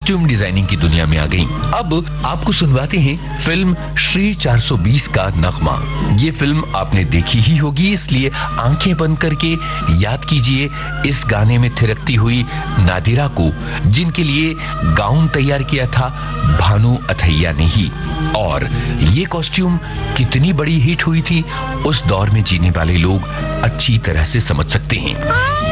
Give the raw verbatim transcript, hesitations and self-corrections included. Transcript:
Costume designing की दुनिया में आ गईं। अब आपको सुनवाते हैं फिल्म श्री चार सौ बीस का नगमा। ये फिल्म आपने देखी ही होगी, इसलिए आंखें बंद करके याद कीजिए इस गाने में थिरकती हुई नादिरा को, जिनके लिए गाउन तैयार किया था भानु अथैया ने ही। और ये कॉस्ट्यूम कितनी बड़ी हिट हुई थी उस दौर में जीने वाले लोग अच्छी तरह से समझ सकते हैं।